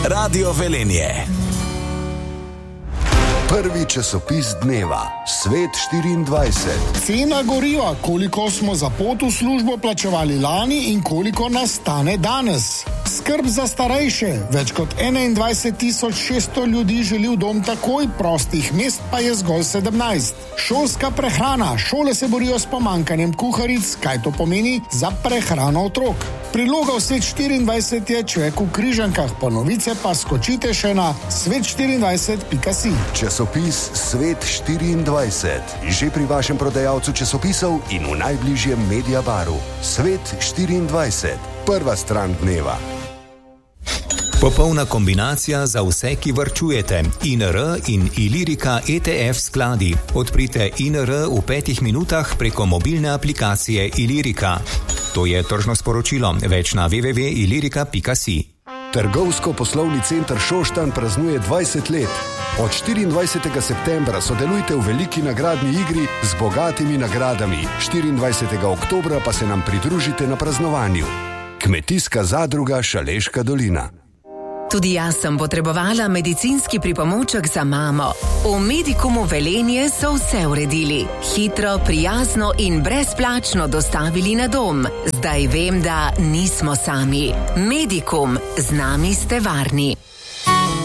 Radio Velenje. Prvi časopis dneva, Svet 24. Cena goriva, koliko smo za pot v službo plačevali lani in koliko nas stane danes. Skrb za starejše, več kot 21.600 ljudi želi v dom takoj, prostih mest pa je zgolj 17. Šolska prehrana, šole se borijo s pomanjkanjem kuharic, kaj to pomeni za prehrano otrok. Priloga v Svet 24 je Človek v Križankah, po novice pa skočite še na svet24.si. Časopis Svet 24, že pri vašem prodajalcu časopisov in v najbližjem Mediabaru. Svet 24, prva stran dneva. Popolna kombinacija za vse, ki varčujete. INR in Ilirika ETF skladi. Odprite INR v 5 minutah preko mobilne aplikacije Ilirika. To je tržno sporočilo. Več na www.ilirika.si. Trgovsko-poslovni center Šoštanj praznuje 20 let. Od 24. septembra sodelujte v veliki nagradni igri z bogatimi nagradami. 24. oktobra pa se nam pridružite na praznovanju. Kmetijska zadruga Šaleška dolina. Tudi jaz sem potrebovala medicinski pripomoček za mamo. V Medikumu Velenje so vse uredili. Hitro, prijazno in brezplačno dostavili na dom. Zdaj vem, da nismo sami. Medikum, z nami ste varni.